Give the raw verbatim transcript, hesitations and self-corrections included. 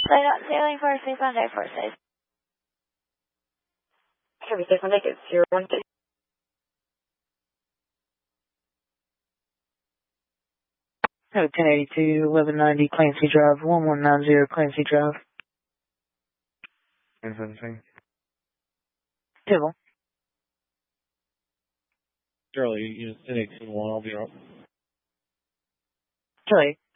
Sailing for safe on day for safe. Heavy safe on deck is zero one two. Oh, ten eighty-two, eleven ninety, Clancy Drive, one one nine zero, Clancy Drive. ten seventeen. Tibble. Charlie, you know, ten eighteen one, I'll be up. Charlie.